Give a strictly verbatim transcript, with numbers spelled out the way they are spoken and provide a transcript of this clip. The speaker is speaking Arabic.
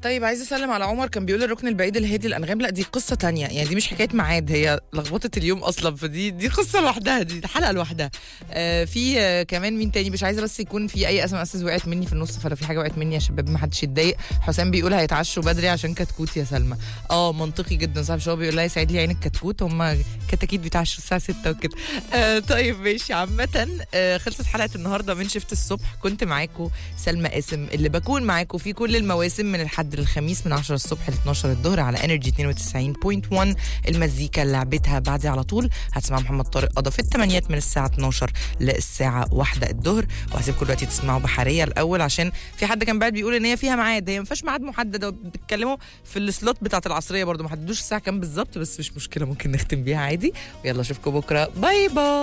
طيب عايزه اسلم على عمر، كان بيقول الركن البعيد الهادي الانغام. لا دي قصه تانية، يعني دي مش حكايه ميعاد، هي لخبطه اليوم اصلا، فدي دي قصه لوحدها، دي حلقه لوحدها. آه في آه كمان مين تاني؟ مش عايزه بس يكون في اي اسم اساس وقعت مني في النص، فلو في حاجه وقعت مني يا شباب ما حدش يتضايق. حسام بيقول هيتعشوا بدري عشان كتكوت يا سلمى. اه منطقي جدا، صاحب شباب بيقول لها يسعد لي عينك كتكوت، هم كتاكيت بيتعشوا الساعه ستة وكده. آه طيب ماشي. عامه آه خلصت حلقه النهارده من شفت الصبح، كنت معاكم سلمى قاسم اللي بكون معاكم في كل المواسم من الحد للخميس من عشرة الصبح ل اتناشر الظهر على انرجي اتنين وتسعين فاصلة واحد. المزيكا اللي لعبتها بعدي على طول هتسمع محمد طارق قضى في الثمانيات من الساعه اتناشر للساعه واحدة الظهر. وهسيبكم دلوقتي تسمعوا بحريه الاول، عشان في حد كان بعد بيقول ان هي فيها ميعاد، هي ما فيهاش ميعاد محدد، بيتكلموا في السلوت بتاعه العصريه برضو ما حددوش الساعه كام بالظبط، بس مش مشكله ممكن نختم بيها عادي. ويلا اشوفكم بكره، باي باي.